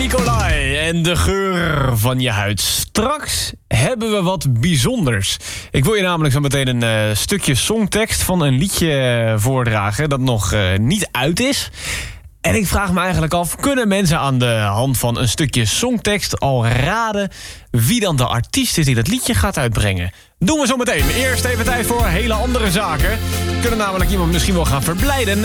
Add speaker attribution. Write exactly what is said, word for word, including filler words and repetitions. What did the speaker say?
Speaker 1: Nicolai en de geur van je huid. Straks hebben we wat bijzonders. Ik wil je namelijk zo meteen een uh, stukje songtekst van een liedje voordragen dat nog uh, niet uit is. En ik vraag me eigenlijk af, kunnen mensen aan de hand van een stukje songtekst al raden wie dan de artiest is die dat liedje gaat uitbrengen? Doen we zo meteen. Eerst even tijd voor hele andere zaken. We kunnen namelijk iemand misschien wel gaan verblijden.